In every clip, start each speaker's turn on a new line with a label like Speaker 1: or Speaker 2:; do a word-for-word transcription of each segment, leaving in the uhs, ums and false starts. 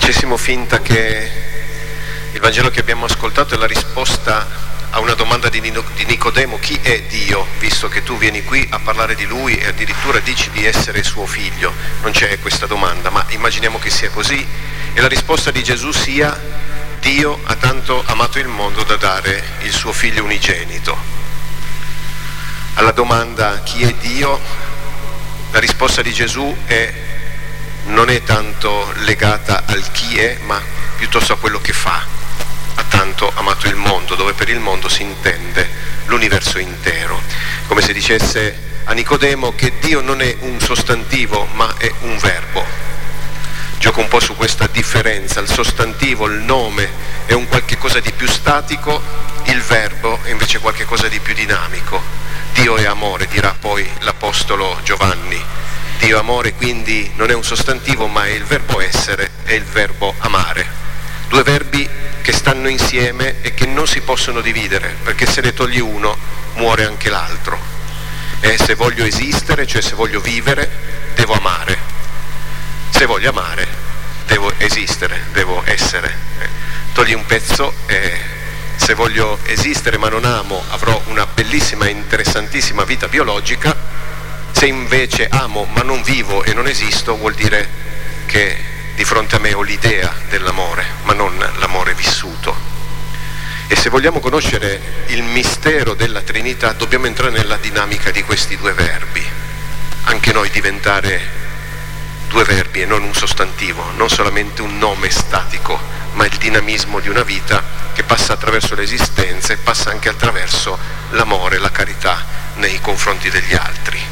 Speaker 1: Facessimo finta che il Vangelo che abbiamo ascoltato è la risposta a una domanda di Nicodemo: chi è Dio, visto che tu vieni qui a parlare di Lui e addirittura dici di essere suo figlio? Non c'è questa domanda, ma immaginiamo che sia così, e la risposta di Gesù sia: Dio ha tanto amato il mondo da dare il suo figlio unigenito. Alla domanda chi è Dio, la risposta di Gesù è non è tanto legata al chi è, ma piuttosto a quello che fa. Ha tanto amato il mondo, dove per il mondo si intende l'universo intero. Come se dicesse a Nicodemo che Dio non è un sostantivo, ma è un verbo. Gioco un po' su questa differenza: il sostantivo, il nome, è un qualche cosa di più statico, il verbo è invece qualche cosa di più dinamico. Dio è amore, dirà poi l'Apostolo Giovanni. Dio è amore, quindi non è un sostantivo, ma è il verbo essere, è il verbo amare. Due verbi che stanno insieme e che non si possono dividere, perché se ne togli uno muore anche l'altro. E se voglio esistere, cioè se voglio vivere, devo amare. Se voglio amare, devo esistere, devo essere. Togli un pezzo e se voglio esistere ma non amo, avrò una bellissima e interessantissima vita biologica. Se invece amo ma non vivo e non esisto, vuol dire che di fronte a me ho l'idea dell'amore, ma non l'amore vissuto. E se vogliamo conoscere il mistero della Trinità, dobbiamo entrare nella dinamica di questi due verbi. Anche noi diventare due verbi e non un sostantivo, non solamente un nome statico, ma il dinamismo di una vita che passa attraverso l'esistenza e passa anche attraverso l'amore, la carità nei confronti degli altri.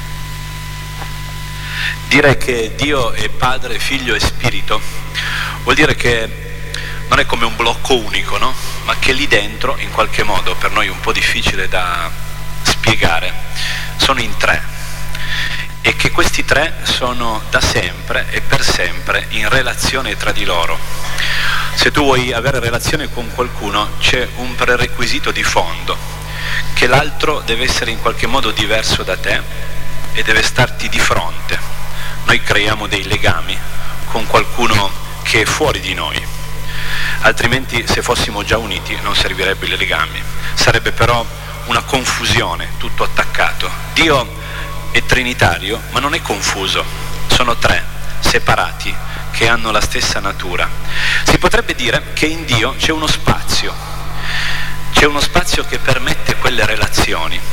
Speaker 2: Dire che Dio è Padre, Figlio e Spirito vuol dire che non è come un blocco unico, no? Ma che lì dentro, in qualche modo, per noi un po' difficile da spiegare, sono in tre, e che questi tre sono da sempre e per sempre in relazione tra di loro. Se tu vuoi avere relazione con qualcuno, c'è un prerequisito di fondo, che l'altro deve essere in qualche modo diverso da te e deve starti di fronte. Noi creiamo dei legami con qualcuno che è fuori di noi, altrimenti se fossimo già uniti non servirebbero i legami, sarebbe però una confusione, tutto attaccato. Dio è trinitario, ma non è confuso, sono tre, separati, che hanno la stessa natura. Si potrebbe dire che in Dio c'è uno spazio, c'è uno spazio che permette quelle relazioni,